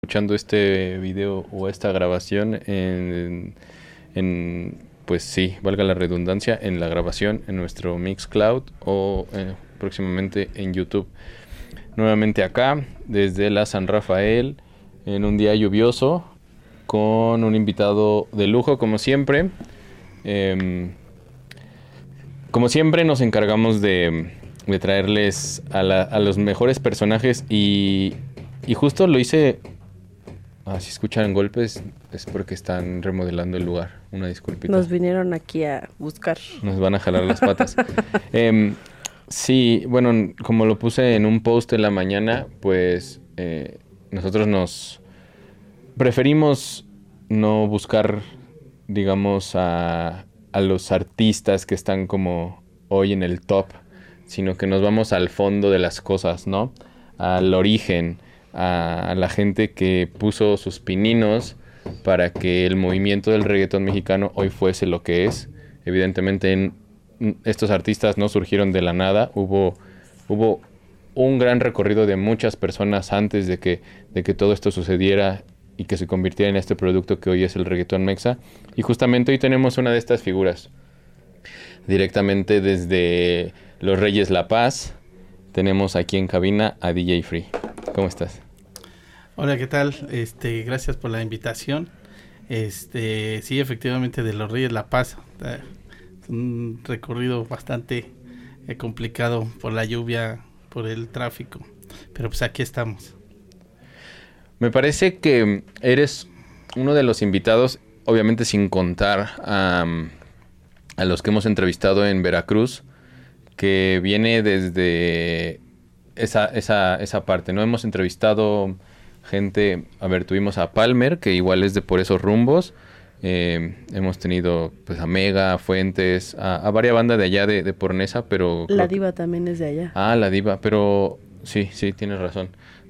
Escuchando este video o esta grabación pues sí, valga la redundancia, en la grabación en nuestro Mixcloud o próximamente en YouTube. Nuevamente acá, desde la San Rafael, en un día lluvioso, con un invitado de lujo, como siempre. Como siempre nos encargamos de traerles a los mejores personajes y justo lo hice. Si escuchan golpes es porque están remodelando el lugar. Una disculpita. Nos vinieron aquí a buscar. Nos van a jalar las patas. Sí, bueno, como lo puse en un post en la mañana, pues nosotros nos preferimos no buscar, digamos, a los artistas que están como hoy en el top, sino que nos vamos al fondo de las cosas, ¿no? Al origen, a la gente que puso sus pininos para que el movimiento del reggaetón mexicano hoy fuese lo que es. Evidentemente estos artistas no surgieron de la nada, hubo un gran recorrido de muchas personas antes de que todo esto sucediera y que se convirtiera en este producto que hoy es el reggaetón mexa. Y justamente hoy tenemos una de estas figuras, directamente desde Los Reyes La Paz. Tenemos aquí en cabina a DJ Free. ¿Cómo estás? Hola, ¿qué tal? Gracias por la invitación. Sí, efectivamente, de Los Reyes La Paz. Es un recorrido bastante complicado por la lluvia, por el tráfico. Pero pues aquí estamos. Me parece que eres uno de los invitados, obviamente sin contar a los que hemos entrevistado en Veracruz, que viene desde esa parte, ¿no? Hemos entrevistado gente, tuvimos a Palmer, que igual es de por esos rumbos. Hemos tenido pues a Mega, Fuentes, a varias bandas de allá de por Nesa, pero... La Diva también es de allá. La Diva, pero sí, tienes razón.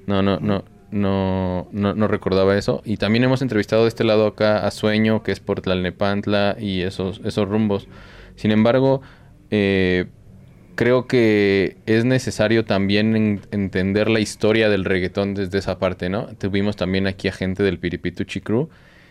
No recordaba eso. Y también hemos entrevistado de este lado acá a Sueño, que es por Tlalnepantla y esos rumbos. Sin embargo, creo que es necesario también entender la historia del reggaetón desde esa parte, ¿no? Tuvimos también aquí a gente del Piripituchi Crew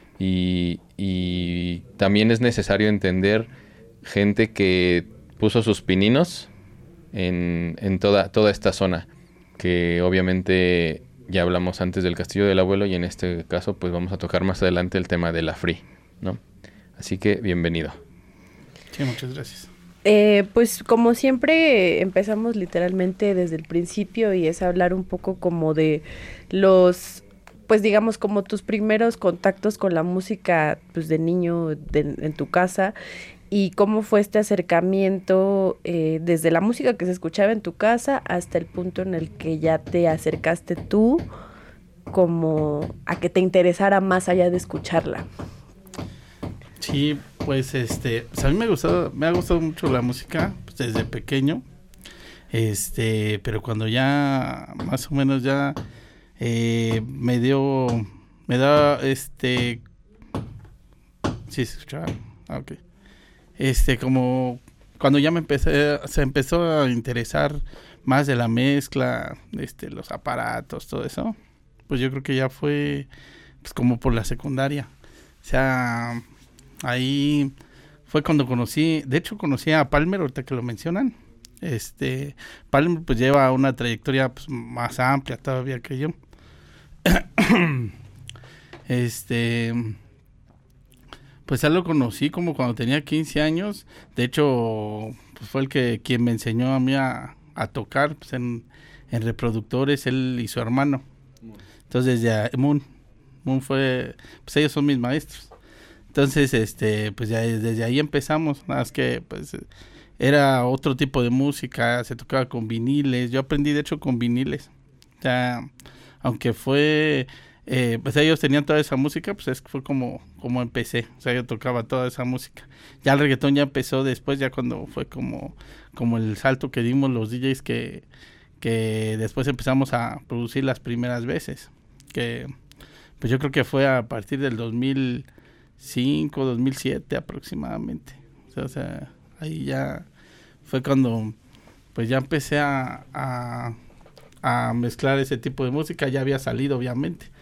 y también es necesario entender gente que puso sus pininos en toda esta zona, que obviamente ya hablamos antes del Castillo del Abuelo y en este caso pues vamos a tocar más adelante el tema de la Free, ¿no? Así que bienvenido. Sí, muchas gracias. Pues como siempre empezamos literalmente desde el principio y es hablar un poco como de los, pues digamos como tus primeros contactos con la música pues de niño en tu casa y cómo fue este acercamiento desde la música que se escuchaba en tu casa hasta el punto en el que ya te acercaste tú como a que te interesara más allá de escucharla. Sí, pues pues a mí me ha gustado mucho la música pues, desde pequeño. Pero cuando ya más o menos ya me da sí se escuchaba. Okay. Como cuando ya se empezó a interesar más de la mezcla, los aparatos, todo eso, pues yo creo que ya fue pues como por la secundaria. O sea, ahí fue cuando conocí a Palmer, ahorita que lo mencionan. Palmer pues lleva una trayectoria pues, más amplia todavía que yo. Pues ya lo conocí como cuando tenía 15 años. De hecho, pues fue quien me enseñó a mí a tocar pues, en reproductores, él y su hermano. Entonces desde Moon fue, pues ellos son mis maestros. Entonces, pues ya desde ahí empezamos, nada más que pues era otro tipo de música, se tocaba con viniles, yo aprendí de hecho con viniles, o sea, aunque fue, pues ellos tenían toda esa música, pues fue como empecé, o sea, yo tocaba toda esa música. Ya el reggaetón ya empezó después, ya cuando fue como el salto que dimos los DJs que después empezamos a producir las primeras veces, que pues yo creo que fue a partir del 2005, 2007 aproximadamente. O sea, ahí ya fue cuando pues ya empecé a mezclar ese tipo de música. Ya había salido obviamente